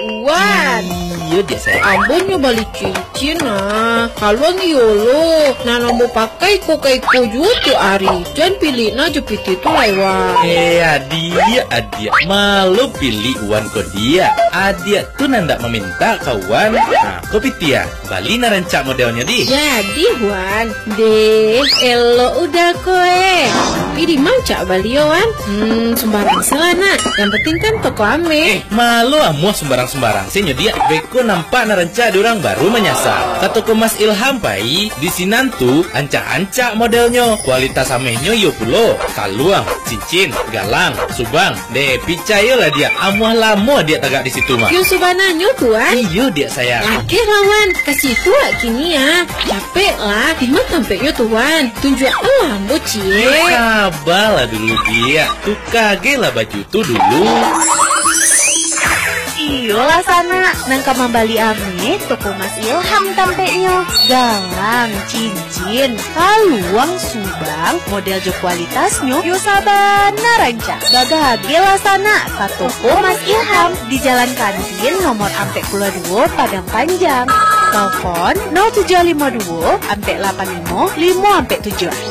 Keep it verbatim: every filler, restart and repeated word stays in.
Wan. Iya dia saya. Ambo nyoba balik cincin nah. Kalau yolo, nah mau pakai kokaiko juga tuh ari. Jangan pilih na jepit itu lewat. Eh adia, adia malu pilih Wan ko dia. Adia tuh nanda meminta kawan. Nah, kopi tia, Bali na rancak modelnya di. Jadi Wan, deh, elo udah koe. Tapi di manca Bali Wan. Hmm, sembarang selana. Yang penting kan toko ame. Eh, malu amuah sembarang-sembarang. Senya dia, beko nampak na rancak orang baru menyasar. Kata ko Mas Ilham pai, di sinantu ancak-ancak modelnya. Kualitas amehnya yo pulo. Kaluang, cincin, galang, subang. Deh, picayo lah dia. Amuah lama dia tagak di situ mah. Yo subananyo tuan. Iyo dia saya. Oke lawan, kasih tua kini ya. Capek lah, di mana tampaknya tuan. Tunjuk alam bocil. Sabar lah dulu dia. Tuh kage lah baju tuh dulu. Iyo lah sana, nangka membali ame toko Mas Ilham tampeknya. Galang, cincin, kaluang, subang, model jo kualitasnya. Yo sabana ranca. Gagah lah sana, ka toko Mas Ilham di Jalan Kantin nomor ampe puluh dua Padang Panjang. Telepon nol tujuh lima dua ampe delapan lima lima ampe tujuh.